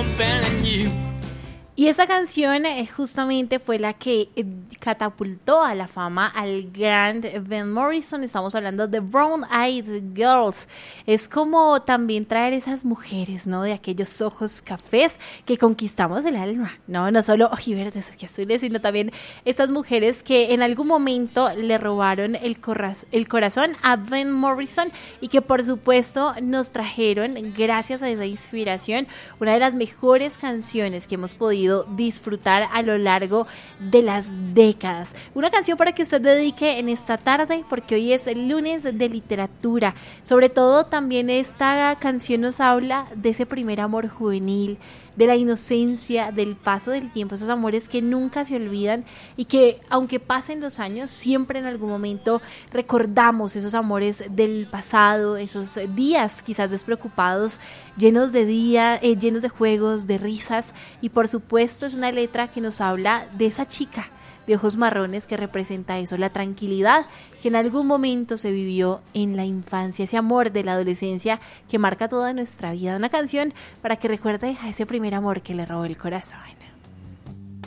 jumping in you. Y esta canción justamente fue la que catapultó a la fama al gran Van Morrison. Estamos hablando de Brown Eyed Girls. Es como también traer esas mujeres, ¿no? De aquellos ojos cafés que conquistamos el alma, ¿no? No solo ojiverdes, ojiazules, sino también estas mujeres que en algún momento le robaron el corazón a Van Morrison y que por supuesto nos trajeron, gracias a esa inspiración, una de las mejores canciones que hemos podido disfrutar a lo largo de las décadas. Una canción para que usted dedique en esta tarde, porque hoy es el lunes de literatura. Sobre todo también esta canción nos habla de ese primer amor juvenil, de la inocencia, del paso del tiempo, esos amores que nunca se olvidan y que aunque pasen los años, siempre en algún momento recordamos esos amores del pasado, esos días quizás despreocupados, llenos de juegos, de risas, y por supuesto es una letra que nos habla de esa chica de ojos marrones que representa eso, la tranquilidad que en algún momento se vivió en la infancia, ese amor de la adolescencia que marca toda nuestra vida. Una canción para que recuerde a ese primer amor que le robó el corazón.